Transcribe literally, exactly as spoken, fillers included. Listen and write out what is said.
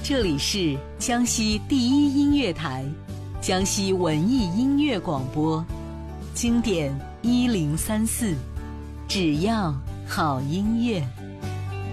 这里是江西第一音乐台，江西文艺音乐广播，经典一零三四，只要好音乐。